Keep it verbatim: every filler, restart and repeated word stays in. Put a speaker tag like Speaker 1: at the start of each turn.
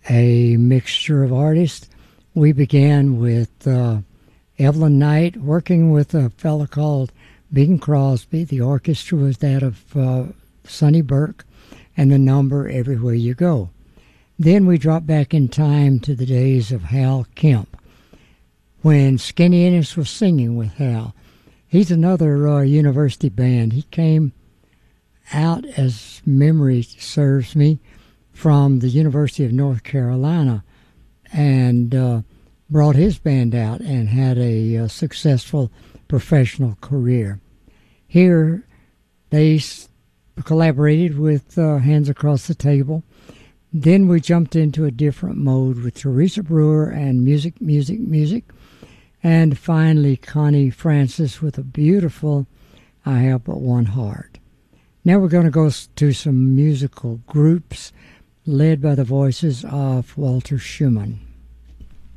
Speaker 1: a mixture of artists. We began with uh, Evelyn Knight working with a fellow called Bing Crosby. The orchestra was that of uh, Sonny Burke, and the number Everywhere You Go. Then we dropped back in time to the days of Hal Kemp, when Skinny Ennis was singing with Hal. He's another uh, university band. He came out, as memory serves me, from the University of North Carolina, and uh, brought his band out and had a uh, successful professional career. Here, they s- collaborated with uh, Hands Across the Table. Then we jumped into a different mode with Teresa Brewer and Music, Music, Music. And finally, Connie Francis with a beautiful I Have But One Heart. Now we're going to go to some musical groups led by the voices of Walter Schumann.